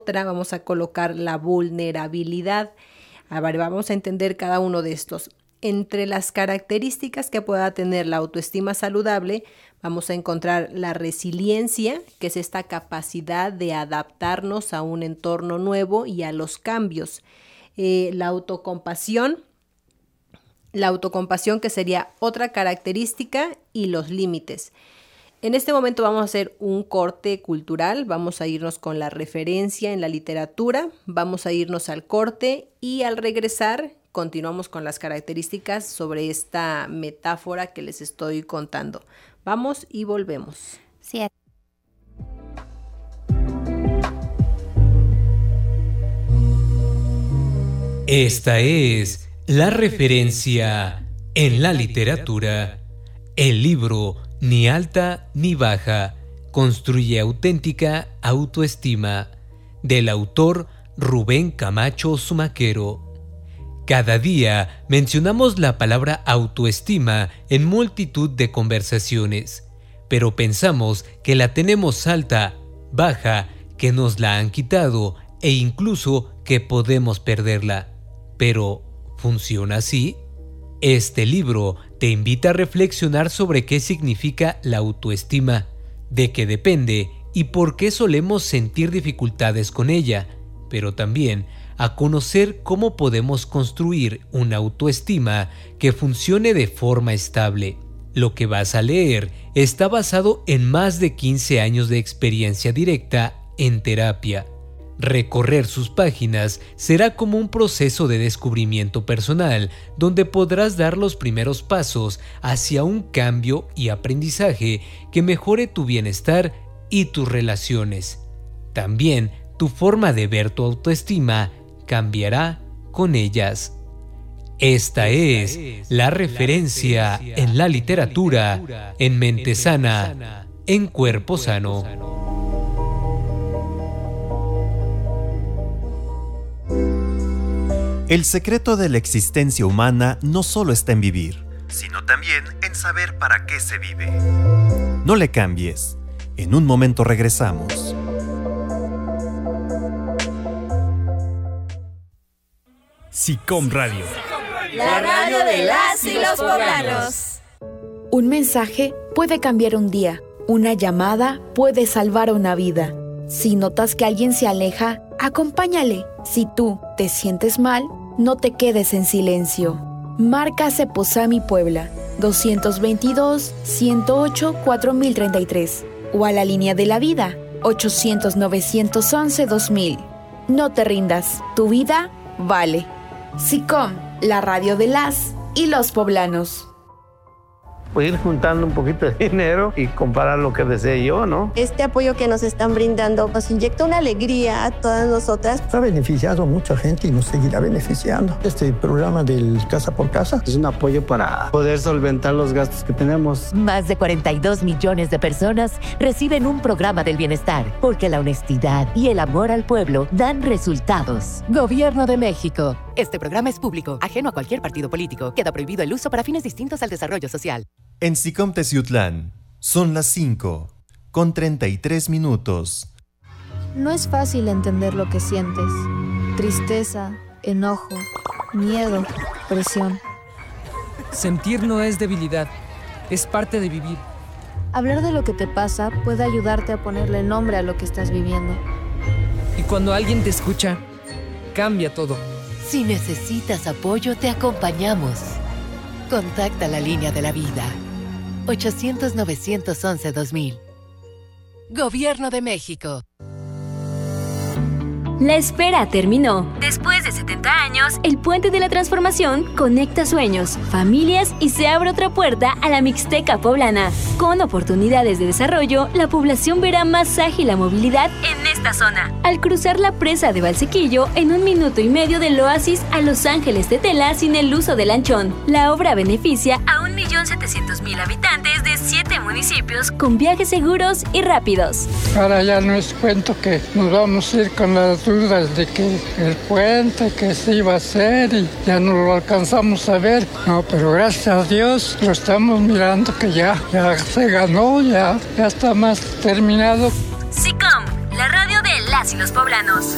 vamos a colocar la vulnerabilidad. A ver, vamos a entender cada uno de estos. Entre las características que pueda tener la autoestima saludable, vamos a encontrar la resiliencia, que es esta capacidad de adaptarnos a un entorno nuevo y a los cambios. La autocompasión, que sería otra característica, y los límites. En este momento vamos a hacer un corte cultural, vamos a irnos con la referencia en la literatura, vamos a irnos al corte y al regresar continuamos con las características sobre esta metáfora que les estoy contando. Vamos y volvemos. Sí. Esta es la referencia en la literatura. El libro Ni alta ni baja, construye auténtica autoestima, del autor Rubén Camacho Zumaquero. Cada día mencionamos la palabra autoestima en multitud de conversaciones, pero pensamos que la tenemos alta, baja, que nos la han quitado e incluso que podemos perderla. Pero, ¿funciona así? Este libro te invita a reflexionar sobre qué significa la autoestima, de qué depende y por qué solemos sentir dificultades con ella, pero también a conocer cómo podemos construir una autoestima que funcione de forma estable. Lo que vas a leer está basado en más de 15 años de experiencia directa en terapia. Recorrer sus páginas será como un proceso de descubrimiento personal, donde podrás dar los primeros pasos hacia un cambio y aprendizaje que mejore tu bienestar y tus relaciones. También tu forma de ver tu autoestima cambiará con ellas. Esta es la referencia en la literatura, en mente sana, en cuerpo sano. El secreto de la existencia humana no solo está en vivir, sino también en saber para qué se vive. No le cambies. En un momento regresamos. SICOM Radio. La radio de las y los poblanos. Un mensaje puede cambiar un día. Una llamada puede salvar una vida. Si notas que alguien se aleja, acompáñale. Si tú te sientes mal, no te quedes en silencio. Marca Ceposami Puebla, 222-108-4033. O a la línea de la vida, 800-911-2000. No te rindas, tu vida vale. SICOM, la radio de las y los poblanos. Pues ir juntando un poquito de dinero y comprar lo que desee yo, ¿no? Este apoyo que nos están brindando nos inyecta una alegría a todas nosotras. Ha beneficiado a mucha gente y nos seguirá beneficiando. Este programa del Casa por Casa es un apoyo para poder solventar los gastos que tenemos. Más de 42 millones de personas reciben un programa del bienestar, porque la honestidad y el amor al pueblo dan resultados. Gobierno de México. Este programa es público, ajeno a cualquier partido político. Queda prohibido el uso para fines distintos al desarrollo social. En SICOM Teciutlán, son las 5:33. No es fácil entender lo que sientes. Tristeza, enojo, miedo, presión. Sentir no es debilidad, es parte de vivir. Hablar de lo que te pasa puede ayudarte a ponerle nombre a lo que estás viviendo. Y cuando alguien te escucha, cambia todo. Si necesitas apoyo, te acompañamos. Contacta la línea de la vida. 800-911-2000. Gobierno de México. La espera terminó. Después de 70 años, el Puente de la Transformación conecta sueños, familias y se abre otra puerta a la Mixteca poblana. Con oportunidades de desarrollo, la población verá más ágil la movilidad en esta zona. Al cruzar la presa de Valsequillo en 1 minuto y medio del oasis a Los Ángeles de Tela sin el uso del lanchón. La obra beneficia a 1.700.000 habitantes de 7 municipios con viajes seguros y rápidos. Ahora ya no es cuento que nos vamos a ir con las dudas de que el puente que se iba a hacer y ya no lo alcanzamos a ver. No, pero gracias a Dios lo estamos mirando que ya se ganó, ya está más terminado. SICOM, la radio de las y los poblanos.